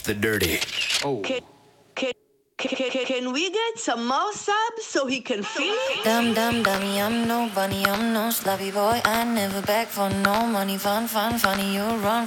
the dirty. Oh. Can we get some more subs so he can feel it? Dumb, dumb, dummy, I'm no bunny, I'm no sloppy boy. I never beg for no money, fun, fun, funny. You run